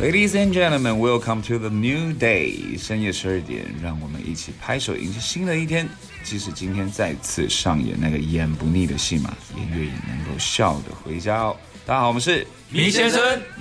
Ladies and gentlemen, welcome to the new day. 深夜12点，让我们一起拍手迎接新的一天。即使今天再次上演那个演不腻的戏码，也愿意能够笑得回家哦。大家好，我们是米先生。